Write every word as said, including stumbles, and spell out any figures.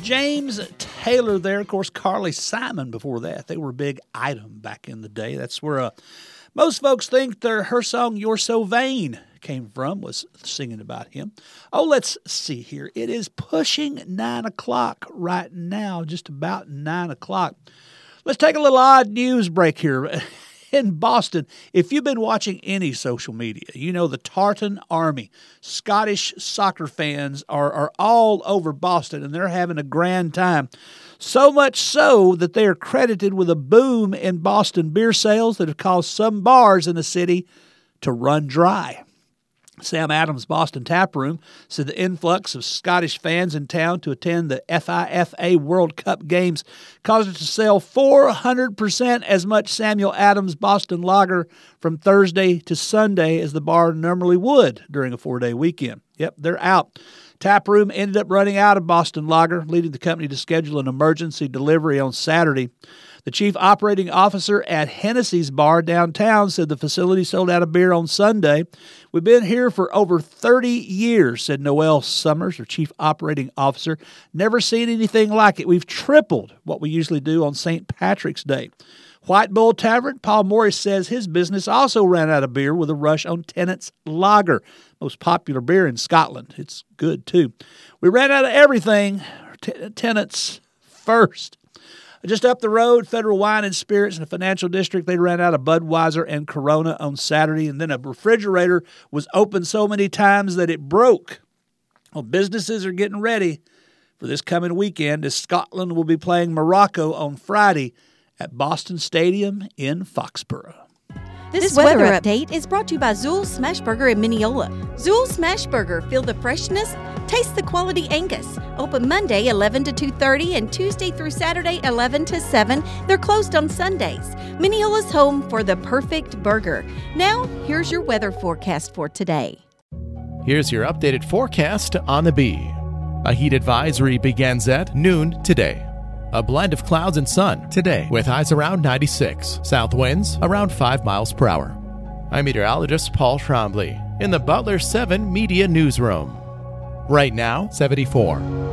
James Taylor there. Of course, Carly Simon before that. They were a big item back in the day. That's where uh, most folks think their her song You're So Vain came from, was singing about him. Oh, let's see here. It is pushing nine o'clock right now, just about nine o'clock. Let's take a little odd news break here. In Boston, if you've been watching any social media, you know the Tartan Army, Scottish soccer fans are, are all over Boston, and they're having a grand time. So much so that they are credited with a boom in Boston beer sales that have caused some bars in the city to run dry. Sam Adams Boston Tap Room said the influx of Scottish fans in town to attend the F I F A World Cup games caused it to sell four hundred percent as much Samuel Adams Boston Lager from Thursday to Sunday as the bar normally would during a four-day weekend. Yep, they're out. Tap Room ended up running out of Boston Lager, leading the company to schedule an emergency delivery on Saturday. The chief operating officer at Hennessy's Bar downtown said the facility sold out of beer on Sunday. We've been here for over thirty years, said Noel Summers, their chief operating officer. Never seen anything like it. We've tripled what we usually do on Saint Patrick's Day. White Bull Tavern, Paul Morris says his business also ran out of beer with a rush on Tennent's Lager, most popular beer in Scotland. It's good, too. We ran out of everything. T- Tennent's first. Just up the road, Federal Wine and Spirits in the Financial District, they ran out of Budweiser and Corona on Saturday, and then a refrigerator was open so many times that it broke. Well, businesses are getting ready for this coming weekend as Scotland will be playing Morocco on Friday at Boston Stadium in Foxborough. This, this weather, weather update is brought to you by Zool Smashburger in Mineola. Zool Smashburger, feel the freshness, taste the quality Angus. Open Monday eleven to two thirty and Tuesday through Saturday eleven to seven. They're closed on Sundays. Mineola's home for the perfect burger. Now, here's your weather forecast for today. Here's your updated forecast on the Bee. A heat advisory begins at noon today. A blend of clouds and sun today with highs around ninety-six. South winds around five miles per hour. I'm meteorologist Paul Trombley in the Butler seven Media Newsroom. Right now, seventy-four.